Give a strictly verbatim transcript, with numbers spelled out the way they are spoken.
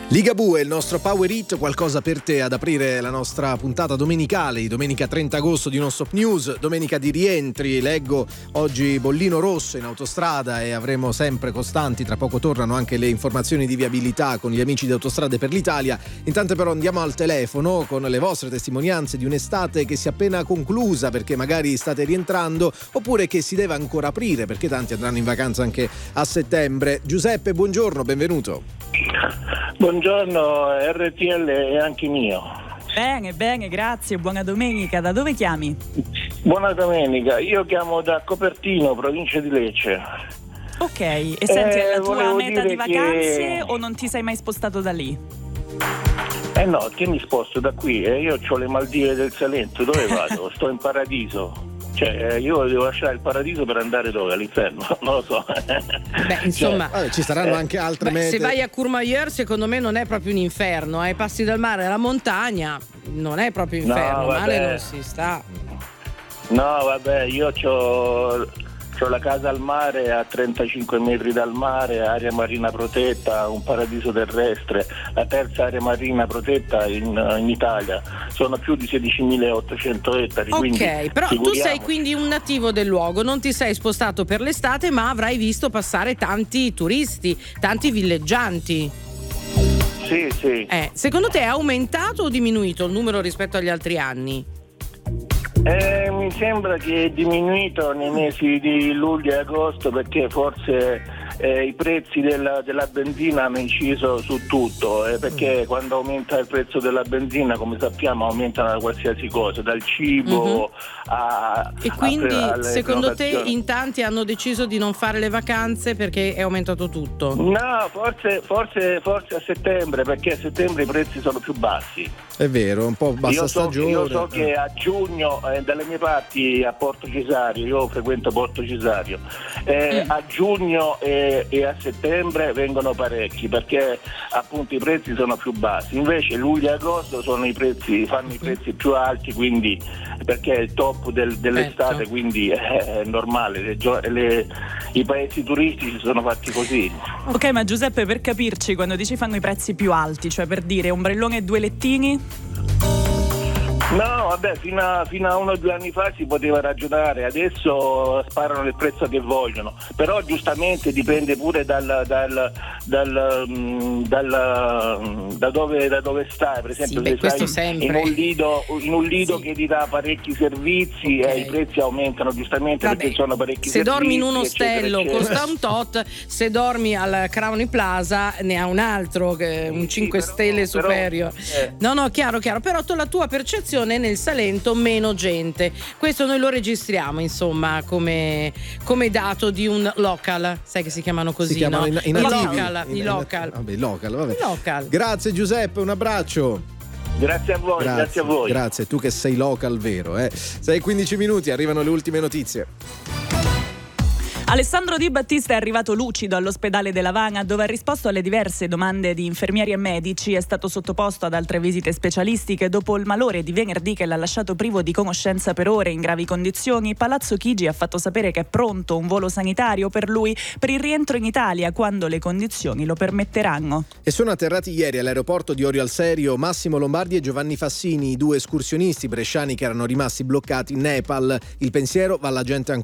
Ligabue, il nostro Power Hit, qualcosa per te ad aprire la nostra puntata domenicale di domenica trenta agosto di Non Stop News, domenica di rientri. Leggo oggi bollino rosso in autostrada e avremo sempre costanti, tra poco tornano anche le informazioni di viabilità con gli amici di Autostrade per l'Italia. Intanto però andiamo al telefono con le vostre testimonianze di un'estate che si è appena conclusa, perché magari state rientrando oppure che si deve ancora aprire perché tanti andranno in vacanza anche a settembre. Giuseppe, buongiorno, benvenuto. Buongiorno, R T L è anche mio. Bene, bene, grazie, buona domenica. Da dove chiami? Buona domenica, io chiamo da Copertino, provincia di Lecce. Ok, e senti, è Eh, la tua volevo meta dire di vacanze che- o non ti sei mai spostato da lì? Eh no, che mi sposto da qui? Eh, io ho le Maldive del Salento, dove vado? Sto in paradiso. Cioè, eh, io devo lasciare il paradiso per andare dove? All'inferno? Non lo so. Beh, insomma, Vabbè, ci saranno anche altre beh, mete. se vai a Courmayeur secondo me non è proprio un inferno, ai passi del mare alla montagna non è proprio inferno, No, male vabbè. non si sta. No, vabbè, io c'ho, c'ho la casa al mare a trentacinque metri dal mare, area marina protetta, un paradiso terrestre, la terza area marina protetta in, in Italia, sono più di sedicimilaottocento ettari. quindi Ok, però tu figuriamoci. sei quindi un nativo del luogo, non ti sei spostato per l'estate, ma avrai visto passare tanti turisti, tanti villeggianti. Sì, sì. Eh, secondo te è aumentato o diminuito il numero rispetto agli altri anni? Eh, mi sembra che è diminuito nei mesi di luglio e agosto perché forse eh, i prezzi della, della benzina hanno inciso su tutto, eh, perché Mm. quando aumenta il prezzo della benzina, come sappiamo, aumentano qualsiasi cosa, dal cibo a... E quindi a- alle secondo te prenotazioni. in tanti hanno deciso di non fare le vacanze perché è aumentato tutto? No, forse, forse, forse a settembre, perché a settembre i prezzi sono più bassi. È vero, un po' bassa io so, stagione. io so che a giugno, eh, dalle mie parti a Porto Cesario, io frequento Porto Cesario, eh, Mm. a giugno e, e a settembre vengono parecchi perché appunto i prezzi sono più bassi. Invece luglio e agosto sono i prezzi, fanno i prezzi più alti, quindi perché è il top del, dell'estate, Certo. quindi è normale, le, gio- le, i paesi turistici sono fatti così. Ok, ma Giuseppe, per capirci, quando dici fanno i prezzi più alti, cioè per dire ombrellone e due lettini? No, vabbè, fino a, fino a uno o due anni fa si poteva ragionare, adesso sparano il prezzo che vogliono, però giustamente dipende pure dal, dal, dal, mm, dal, mm, da, dove, da dove stai, per esempio Sì, beh, se questo stai in sempre. un lido, in un lido Sì. che ti dà parecchi servizi, Ok. eh, i prezzi aumentano giustamente Vabbè, perché ci sono parecchi se servizi. dormi in un eccetera, ostello eccetera. costa un tot, se dormi al Crowley Plaza ne ha un altro, che è un Sì, cinque però- stelle però, superiore. eh. No, no, chiaro, chiaro, però tu, la tua percezione nel Salento meno gente. Questo noi lo registriamo, insomma, come, come dato di un local, sai che si chiamano così, Si chiamano no? i, i I nativi. local, I- i local. Vabbè, i local, vabbè. I local. Grazie Giuseppe, un abbraccio. Grazie a voi, grazie, a voi. Grazie, tu che sei local vero, eh. sei e quindici minuti, arrivano le ultime notizie. Alessandro Di Battista è arrivato lucido all'ospedale della Vana, dove ha risposto alle diverse domande di infermieri e medici. È stato sottoposto ad altre visite specialistiche dopo il malore di venerdì che l'ha lasciato privo di conoscenza per ore in gravi condizioni. Palazzo Chigi ha fatto sapere che è pronto un volo sanitario per lui per il rientro in Italia quando le condizioni lo permetteranno. E sono atterrati ieri all'aeroporto di Orio al Serio Massimo Lombardi e Giovanni Fassini, i due escursionisti bresciani che erano rimasti bloccati in Nepal. Il pensiero va alla gente ancora